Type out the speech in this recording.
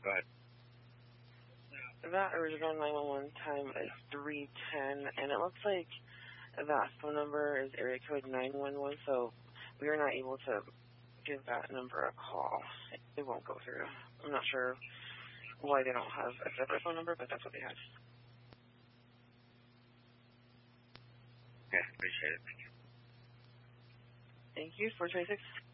Go ahead. That original 911 time is 3:10, and it looks like that phone number is area code 911, so we are not able to give that number a call. It won't go through. I'm not sure why they don't have a separate phone number, but that's what they have. Yeah, appreciate it. Thank you. 426.